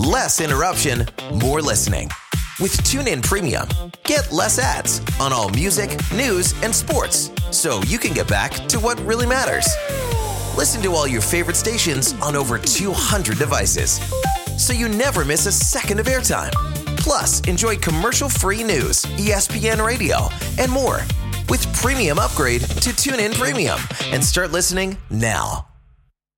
Less interruption, more listening. With TuneIn Premium, get less ads on all music, news, and sports, so you can get back to what really matters. Listen to all your favorite stations on over 200 devices, so you never miss a second of airtime. Plus, enjoy commercial-free news, ESPN Radio, and more. With Premium, upgrade to TuneIn Premium and start listening now.